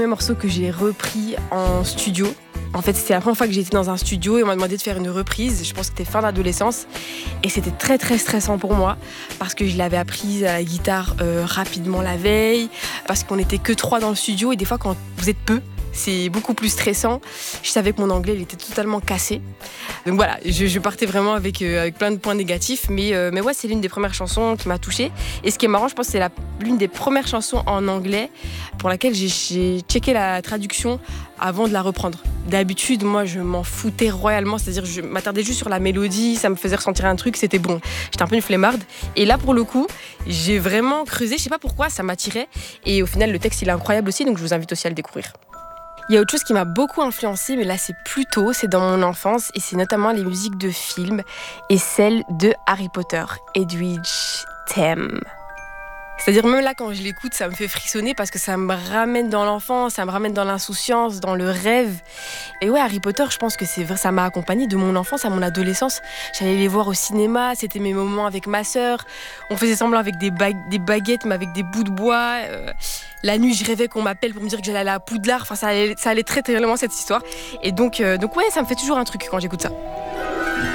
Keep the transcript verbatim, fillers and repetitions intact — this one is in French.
Un morceau que j'ai repris en studio. En fait, c'était la première fois que j'étais dans un studio et on m'a demandé de faire une reprise. Je pense que c'était fin d'adolescence. Et c'était très, très stressant pour moi parce que je l'avais apprise à la guitare euh, rapidement la veille, parce qu'on n'était que trois dans le studio et des fois, quand vous êtes peu, c'est beaucoup plus stressant. Je savais que mon anglais il était totalement cassé. Donc voilà, je, je partais vraiment avec, euh, avec plein de points négatifs. Mais, euh, mais ouais, c'est l'une des premières chansons qui m'a touchée. Et ce qui est marrant, je pense que c'est la, l'une des premières chansons en anglais pour laquelle j'ai, j'ai checké la traduction avant de la reprendre. D'habitude, moi, je m'en foutais royalement. C'est-à-dire, je m'attardais juste sur la mélodie, ça me faisait ressentir un truc, c'était bon. J'étais un peu une flemmarde. Et là, pour le coup, j'ai vraiment creusé. Je sais pas pourquoi, ça m'attirait. Et au final, le texte, il est incroyable aussi. Donc, je vous invite aussi à le découvrir. Il y a autre chose qui m'a beaucoup influencée, mais là c'est plus tôt, c'est dans mon enfance, et c'est notamment les musiques de films et celles de Harry Potter, Edwidge Theme. C'est-à-dire même là quand je l'écoute, ça me fait frissonner parce que ça me ramène dans l'enfance, ça me ramène dans l'insouciance, dans le rêve. Et ouais, Harry Potter, je pense que c'est vrai, ça m'a accompagnée de mon enfance à mon adolescence. J'allais les voir au cinéma, c'était mes moments avec ma sœur. On faisait semblant avec des, ba- des baguettes, mais avec des bouts de bois. Euh, la nuit, je rêvais qu'on m'appelle pour me dire que j'allais aller à Poudlard. Enfin, ça allait, ça allait très très loin cette histoire. Et donc, euh, donc ouais, ça me fait toujours un truc quand j'écoute ça.